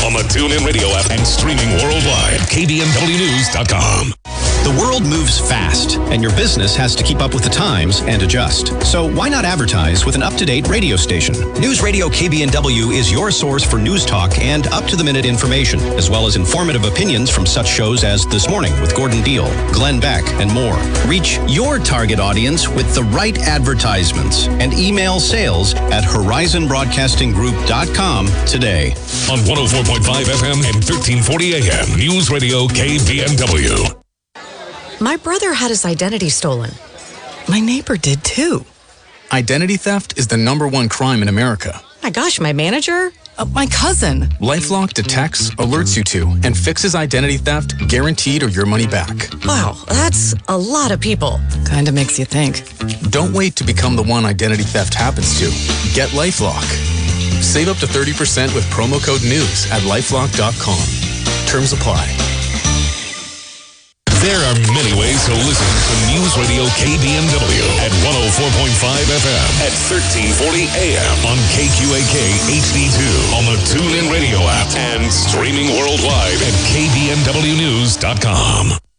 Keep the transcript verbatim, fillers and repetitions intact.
on the TuneIn Radio app and streaming worldwide. K B N W News dot com. The world moves fast, and your business has to keep up with the times and adjust. So why not advertise with an up-to-date radio station? News Radio K B N W is your source for news talk and up-to-the-minute information, as well as informative opinions from such shows as This Morning with Gordon Deal, Glenn Beck, and more. Reach your target audience with the right advertisements and email sales at horizon broadcasting group dot com today. On one oh four point five F M and thirteen forty A M, News Radio K B N W. My brother had his identity stolen. My neighbor did too. Identity theft is the number one crime in America. My gosh, my manager? Uh, my cousin. LifeLock detects, alerts you to, and fixes identity theft, guaranteed or your money back. Wow, that's a lot of people. Kinda makes you think. Don't wait to become the one identity theft happens to. Get LifeLock. Save up to thirty percent with promo code NEWS at lifelock dot com. Terms apply. There are many ways to listen to News Radio K B N W at one oh four point five F M, at thirteen forty A M on K Q A K H D two, on the TuneIn Radio app, and streaming worldwide at K B N W News dot com.